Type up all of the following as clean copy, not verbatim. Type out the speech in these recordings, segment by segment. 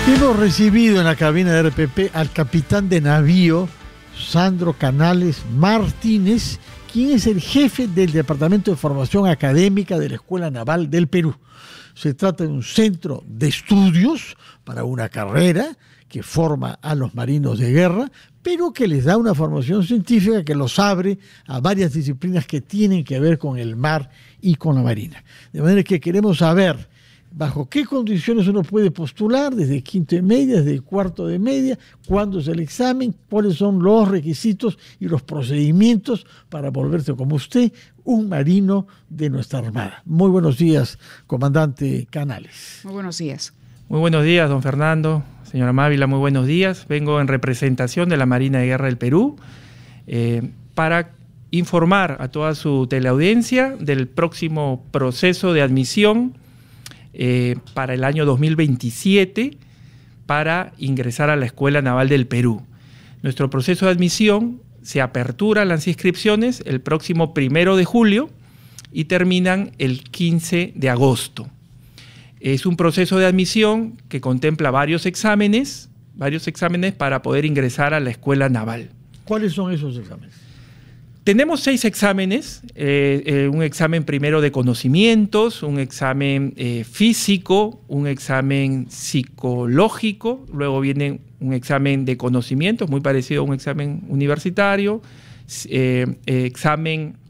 Hemos recibido en la cabina de RPP al capitán de navío Sandro Canales Martínez, quien es el jefe del Departamento de Formación Académica de la Escuela Naval del Perú. Se trata de un centro de estudios para una carrera que forma a los marinos de guerra, pero que les da una formación científica que los abre a varias disciplinas que tienen que ver con el mar y con la marina. De manera que queremos saber bajo qué condiciones uno puede postular, desde quinto de media, desde cuarto de media, cuándo es el examen, cuáles son los requisitos y los procedimientos para volverse, como usted, un marino de nuestra Armada. Muy buenos días, comandante Canales. Muy buenos días. Muy buenos días, don Fernando. Señora Mávila, muy buenos días. Vengo en representación de la Marina de Guerra del Perú para informar a toda su teleaudiencia del próximo proceso de admisión para el año 2027 para ingresar a la Escuela Naval del Perú. Nuestro proceso de admisión se apertura las inscripciones el próximo 1 de julio y terminan el 15 de agosto. Es un proceso de admisión que contempla varios exámenes para poder ingresar a la Escuela Naval. ¿Cuáles son esos exámenes? Tenemos 6 exámenes, un examen primero de conocimientos, un examen físico, un examen psicológico, luego viene un examen de conocimientos, muy parecido a un examen universitario, examen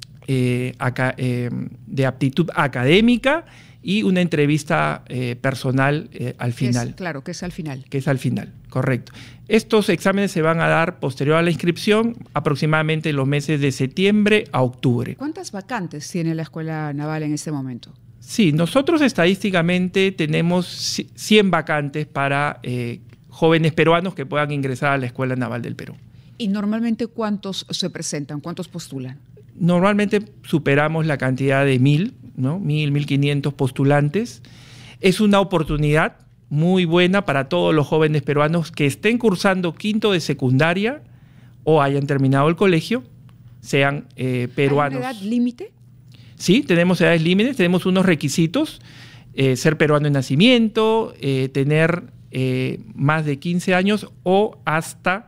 de aptitud académica y una entrevista personal al final. Claro, que es al final. Que es al final, correcto. Estos exámenes se van a dar posterior a la inscripción, aproximadamente en los meses de septiembre a octubre. ¿Cuántas vacantes tiene la Escuela Naval en este momento? Sí, nosotros estadísticamente tenemos 100 vacantes para jóvenes peruanos que puedan ingresar a la Escuela Naval del Perú. ¿Y normalmente cuántos se presentan? ¿Cuántos postulan? Normalmente superamos la cantidad de 1.000, ¿no? 1.500 postulantes. Es una oportunidad muy buena para todos los jóvenes peruanos que estén cursando quinto de secundaria o hayan terminado el colegio, sean peruanos. ¿Hay una edad límite? Sí, tenemos edades límites, tenemos unos requisitos, ser peruano de nacimiento, tener más de 15 años o hasta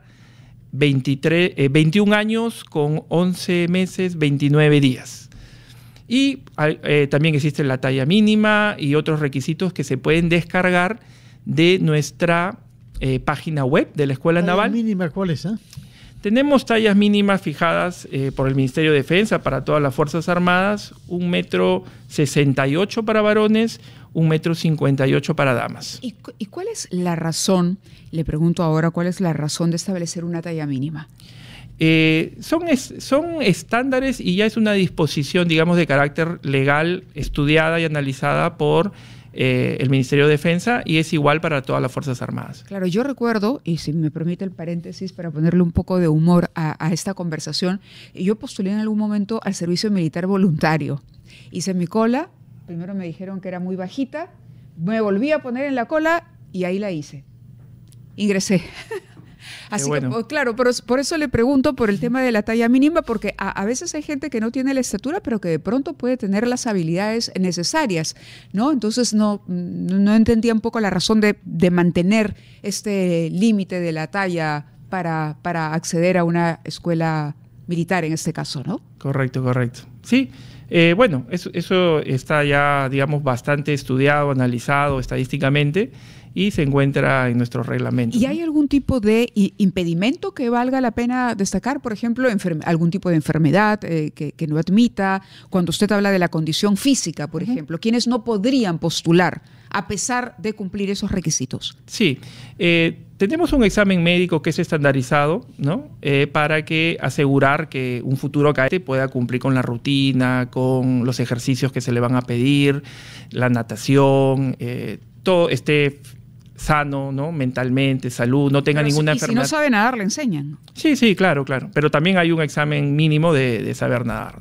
21 años con 11 meses, 29 días. Y también existe la talla mínima y otros requisitos que se pueden descargar de nuestra página web de la Escuela Naval. ¿La mínima cuál es? Tenemos tallas mínimas fijadas por el Ministerio de Defensa para todas las Fuerzas Armadas, 1,68 m para varones, 1,58 m para damas. ¿Y cuál es la razón, le pregunto ahora, cuál es la razón de establecer una talla mínima? Son estándares y ya es una disposición, digamos, de carácter legal estudiada y analizada por el Ministerio de Defensa y es igual para todas las Fuerzas Armadas. Claro, yo recuerdo, y si me permite el paréntesis para ponerle un poco de humor a esta conversación, yo postulé en algún momento al servicio militar voluntario. Hice mi cola, primero me dijeron que era muy bajita, me volví a poner en la cola y ahí la hice. Ingresé. Así bueno. Que, claro, pero por eso le pregunto por el tema de la talla mínima, porque a veces hay gente que no tiene la estatura, pero que de pronto puede tener las habilidades necesarias, ¿no? Entonces no entendía un poco la razón de mantener este límite de la talla para acceder a una escuela militar en este caso, ¿no? Correcto. Sí, bueno, eso está ya, digamos, bastante estudiado, analizado estadísticamente, y se encuentra en nuestros reglamentos. ¿Y hay algún tipo de impedimento que valga la pena destacar? Por ejemplo, algún tipo de enfermedad que no admita. Cuando usted habla de la condición física, por ejemplo, ¿quiénes no podrían postular a pesar de cumplir esos requisitos? Sí, tenemos un examen médico que es estandarizado, ¿no? Para asegurar que un futuro cadete pueda cumplir con la rutina, con los ejercicios que se le van a pedir, la natación, todo esté sano, ¿no? Mentalmente, salud, no tenga ninguna enfermedad. Si no sabe nadar, le enseñan. Sí, claro. Pero también hay un examen mínimo de saber nadar, ¿no?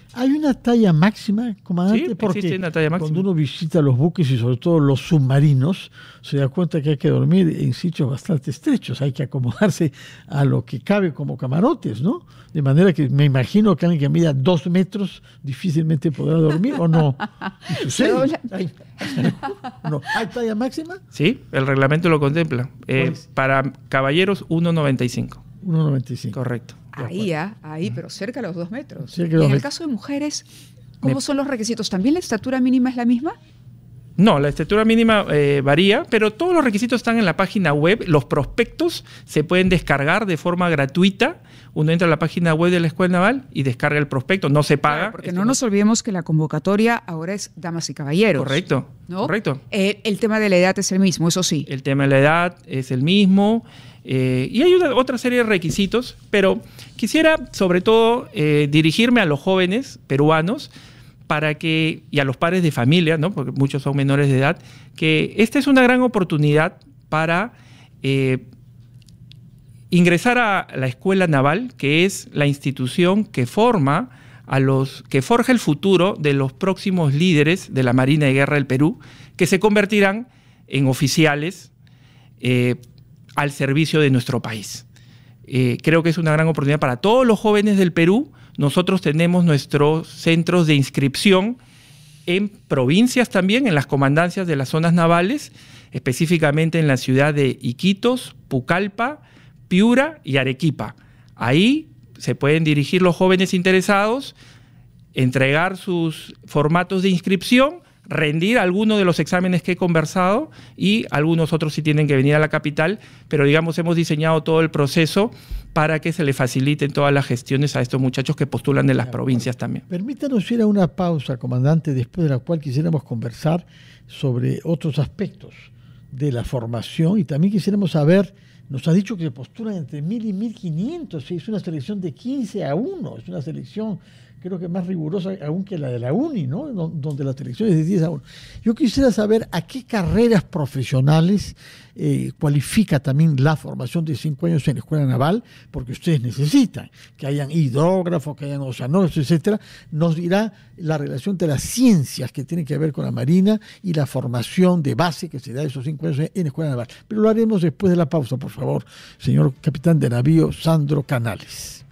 ¿Hay una talla máxima, comandante? Sí, porque existe una talla máxima. cuando uno visita los buques y sobre todo los submarinos, se da cuenta que hay que dormir en sitios bastante estrechos, hay que acomodarse a lo que cabe como camarotes, ¿no? De manera que me imagino que alguien que mida 2 metros difícilmente podrá dormir, ¿o no? ¿Y sucede? ¿Hay talla máxima? Sí, el reglamento lo contempla. es? Para caballeros, 1,95. 1,95. Correcto. Ahí, pero cerca de los 2 metros. Cerca de Y los en el metros. caso de mujeres, ¿cómo son los requisitos? ¿También la estatura mínima es la misma? No, la estatura mínima varía, pero todos los requisitos están en la página web. Los prospectos se pueden descargar de forma gratuita. Uno entra a la página web de la Escuela Naval y descarga el prospecto. No se paga. Claro, porque no nos olvidemos que la convocatoria ahora es damas y caballeros. Correcto, ¿no? correcto. El tema de la edad es el mismo, eso sí. El tema de la edad es el mismo. Y hay otra serie de requisitos, pero quisiera sobre todo dirigirme a los jóvenes peruanos y a los padres de familia, ¿no? Porque muchos son menores de edad, que esta es una gran oportunidad para ingresar a la Escuela Naval, que es la institución que forja el futuro de los próximos líderes de la Marina de Guerra del Perú, que se convertirán en oficiales al servicio de nuestro país. Creo que es una gran oportunidad para todos los jóvenes del Perú. Nosotros tenemos nuestros centros de inscripción en provincias también, en las comandancias de las zonas navales, específicamente en la ciudad de Iquitos, Pucallpa, Piura y Arequipa. Ahí se pueden dirigir los jóvenes interesados, entregar sus formatos de inscripción, rendir algunos de los exámenes que he conversado y algunos otros sí tienen que venir a la capital, pero digamos hemos diseñado todo el proceso para que se le faciliten todas las gestiones a estos muchachos que postulan de las provincias también. Permítanos ir a una pausa, comandante, después de la cual quisiéramos conversar sobre otros aspectos de la formación y también quisiéramos saber, nos ha dicho que se postulan entre 1.000 y 1.500, es una selección de 15-1, es una selección creo que más rigurosa aún que la de la UNI, ¿no? Donde la selección es de 10-1. Yo quisiera saber a qué carreras profesionales cualifica también la formación de 5 años en la Escuela Naval, porque ustedes necesitan que hayan hidrógrafos, que hayan oceanógrafos, etcétera. Nos dirá la relación de las ciencias que tienen que ver con la Marina y la formación de base que se da esos 5 años en la Escuela Naval. Pero lo haremos después de la pausa, por favor, señor capitán de navío Sandro Canales.